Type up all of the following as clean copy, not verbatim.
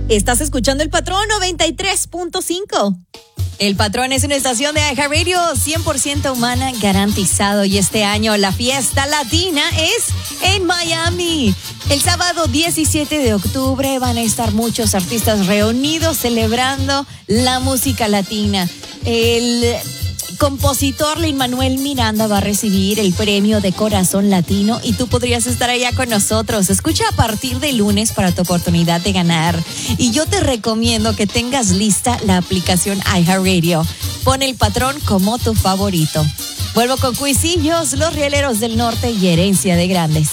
Estás escuchando El Patrón 93.5. El Patrón es una estación de iHeartRadio 100% humana garantizado. Y este año la fiesta latina es en Miami. El sábado 17 de octubre van a estar muchos artistas reunidos celebrando la música latina. El compositor Lin-Manuel Miranda va a recibir el premio de Corazón Latino y tú podrías estar allá con nosotros. Escucha a partir de lunes para tu oportunidad de ganar. Y yo te recomiendo que tengas lista la aplicación iHeartRadio. Pon El Patrón como tu favorito. Vuelvo con Cuisillos, Los Rieleros del Norte y Herencia de Grandes.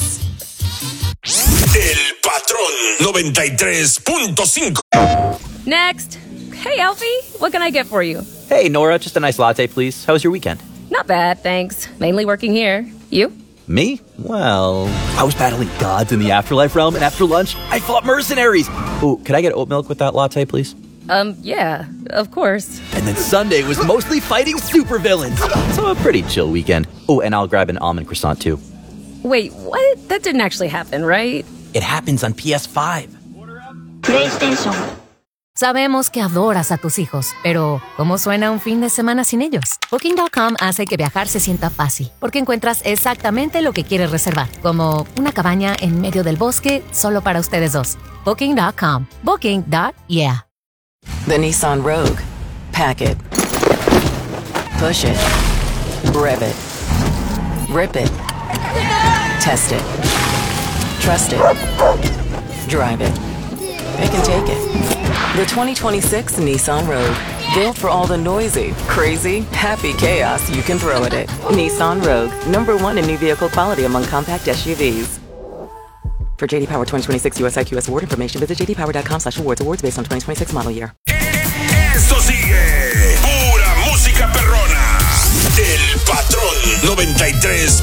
El Patrón 93.5. Next. Hey, Alfie, what can I get for you? Hey, Nora, just a nice latte, please. How was your weekend? Not bad, thanks. Mainly working here. You? Me? Well, I was battling gods in the afterlife realm, and after lunch, I fought mercenaries. Ooh, could I get oat milk with that latte, please? Yeah, of course. And then Sunday was mostly fighting supervillains. So a pretty chill weekend. Oh, and I'll grab an almond croissant, too. Wait, what? That didn't actually happen, right? It happens on PS5. PlayStation. Sabemos que adoras a tus hijos, pero ¿cómo suena un fin de semana sin ellos? Booking.com hace que viajar se sienta fácil, porque encuentras exactamente lo que quieres reservar, como una cabaña en medio del bosque solo para ustedes dos. Booking.com. Booking.yeah. The Nissan Rogue. Pack it. Push it. Rev it. Rip it. Test it. Trust it. Drive it. Pick and take it. The 2026 Nissan Rogue. Built for all the noisy, crazy, happy chaos you can throw at it. Nissan Rogue. #1 in new vehicle quality among compact SUVs. For JD Power 2026 US IQS award information, visit jdpower.com/awards. Awards based on 2026 model year. Esto sigue pura música perrona. El Patrón 93.5.